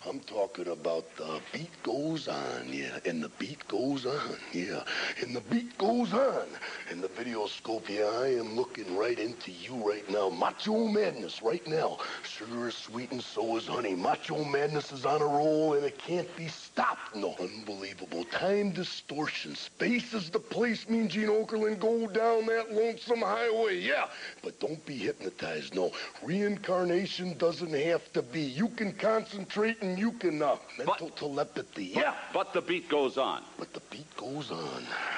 I'm talking about the beat goes on, yeah, and the beat goes on, yeah, and the beat goes on. And the Videoscope, yeah, I am looking right into you right now. Macho Madness right now. Sugar is sweet and so is honey. Macho Madness is on a roll and it can't be stopped. No, unbelievable. Time distortion. Space is the place, mean Gene Okerlund. Go down that lonesome highway, yeah. But don't be hypnotized, no. Reincarnation doesn't have to be. You can concentrate and you can mental telepathy. Yeah. But the beat goes on. But the beat goes on.